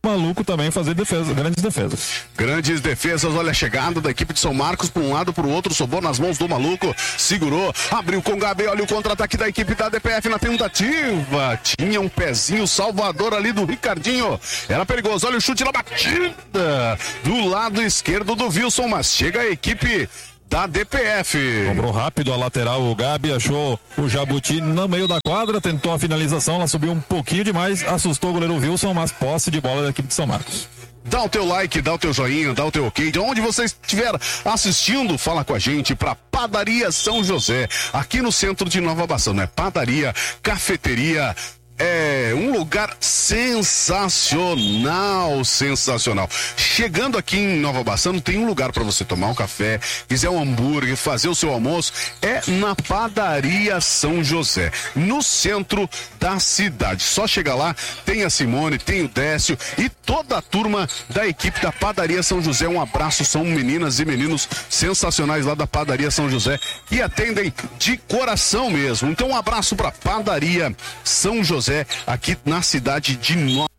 Maluco também fazer grandes defesas. Grandes defesas, olha a chegada da equipe de São Marcos para um lado, para o outro, sobrou nas mãos do Maluco, segurou, abriu com o Gabi, olha o contra-ataque da equipe da DPF na tentativa, tinha um pezinho salvador ali do Ricardinho, era perigoso, olha o chute na batida do lado esquerdo do Wilson, mas chega a equipe da DPF. Cobrou rápido a lateral, o Gabi achou o Jabuti no meio da quadra, tentou a finalização, ela subiu um pouquinho demais, assustou o goleiro Wilson, mas posse de bola da equipe de São Marcos. Dá o teu like, dá o teu joinha, dá o teu ok. De onde você estiver assistindo, fala com a gente para Padaria São José, aqui no centro de Nova Bassano. É padaria, cafeteria, é um lugar sensacional. Chegando aqui em Nova Bassano, tem um lugar para você tomar um café, quiser um hambúrguer, fazer o seu almoço, é na Padaria São José, no centro da cidade. Só chega lá, tem a Simone, tem o Décio e toda a turma da equipe da Padaria São José. Um abraço, são meninas e meninos sensacionais lá da Padaria São José que atendem de coração mesmo. Então um abraço para Padaria São José, aqui na cidade de Nova